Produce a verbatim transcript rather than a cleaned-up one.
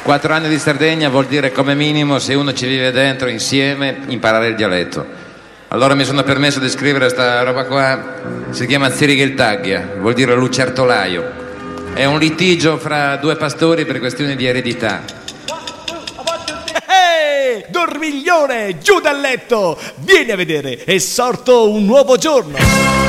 Quattro anni di Sardegna vuol dire come minimo, se uno ci vive dentro insieme, imparare il dialetto. Allora mi sono permesso di scrivere sta roba qua, si chiama Zirigheltaglia, vuol dire lucertolaio. È un litigio fra due pastori per questioni di eredità. Ehi, dormiglione, giù dal letto! Vieni a vedere, è sorto un nuovo giorno!